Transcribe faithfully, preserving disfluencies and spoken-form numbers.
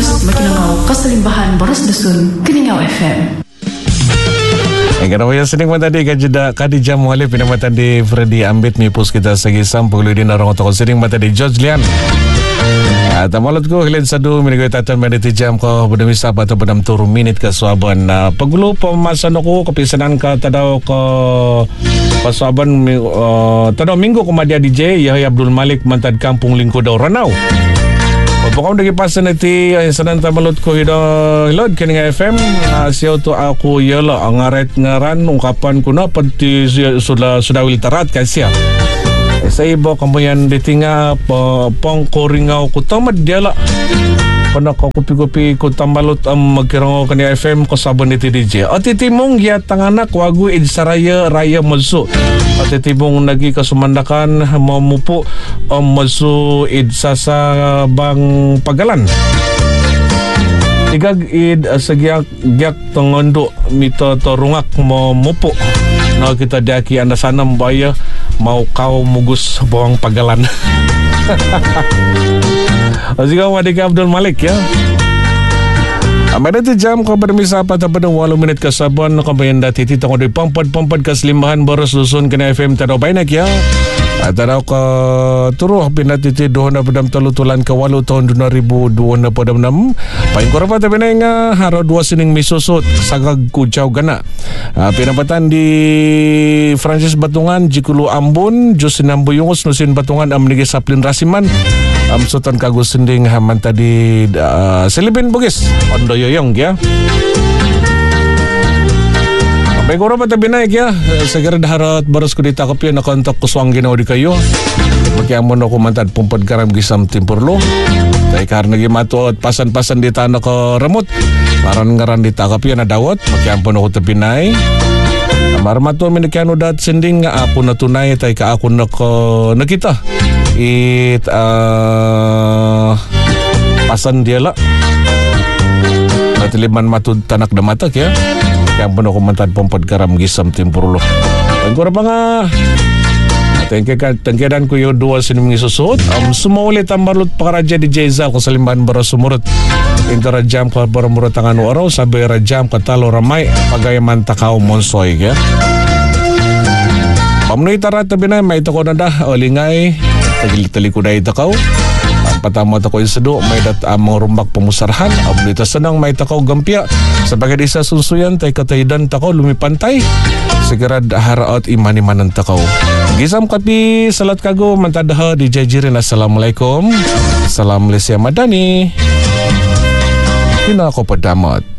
Terus makinangaw kasalimbahan boros dasun Keningau F M. Yang kena wajah sening mata di kajeda Khadijah Muhalif pinamata di Freddy Ambit mipus kita segi sampul di narong toko sening mata di George Lian. Ata malut ko hilid sadu minigay tatan maniti jam ko bedemisa atau bedam turu minit ke suaban. Pagulu pemasan ako kepisanan ka tadaw ko pasuaban uh, tadaw minggu kumadia D J Yahya Abdul Malik mantad kampung lingko daw Ranau. Pagkakam nagi pasan iti ay sanan tamalot ko hido hilod Keningau F M uh, siya to ako yala ang ngaret ngaran ungkapan ko na pati sudah sudah wiltarat kasi sa ibo kambayan ditinga pa pangkoringaw ko tamad diala pana ko kupi-kupi ko tambalot ang magkirango kani F M ko sabon iti D J at itimong giatanganak wagu id saraya raya mazu at itimong nagi kasumandakan mamupo ang mazu id sasabang pagalan igag id sa giyak giyak tangondo mito torungak mamupo na kita diaki anda sanam baya mau kau mugus bawang pagalan. Asika Wadika Abdul Malik ya. Amada ti jam ko bermisa pa tapad walu minit ka sabon kabayan dati ti tango di pampad-pampad kaslimbahan boros lusun kena F M tadaw baynak ya. At tadaw ka turuh pinati ti doon na padam talutulan ka walu tahun dua ribu dua na padam nam. Paing ko rapat tabi na nga haro dua sining misusot sagag kujaw gana. Uh, pinapatan di Francis Batungan Jikulu Ambon Josin Ambuyungos Nusin Batungan Amnigi Saplin Rasiman Am Sultan Kagus Sending Haman tadi uh, Silipin Bugis Ondo Yoyong ya. Baik ko rapat tabi naik ya. Segera daharat baros ko ditakap yun nakontak ko suang ginaw di kayo. Magkiamon ako mantad pumpad karam gisam timpurlo. Tay karena gimato at pasan-pasan di tanah ko remut. Maran ngaran ditakap yun na dawat. Magkiampon ako tabi naik. Marmato minikiano dat sending nga ako na tunay tay ka ako na ko nakita. It uh, pasan dia lah. Natiliman matud tanak damatak ya. Kaya puno kumantad pompad karam gisam timpurlo. Ang kura pa nga. Tengkedan ko yung dua siniming isusot. Um, sumaulit ang marlut pakaraja di Jeza ko sa limban bara sumurot. Intara jam ko para murot ang ano araw. Sabi rajam ka talo ramay. Pagayaman takaw monsoy ya. Pamnoy tarat tabi na may tako na da. O lingay. Tagil-tali ko na itakaw. Patama tako yung sado, may dat amang rumbak pamusarahan, ablita sanang may takaw gampia. Sabagai isa sunsuyan, tay kataydan takaw lumipantay. Segera haraot imaniman ng takaw. Gisam kapi, salat kago, mantadaha di jajirin. Assalamualaikum. Salam Lesia Madani. Pina ako padamat.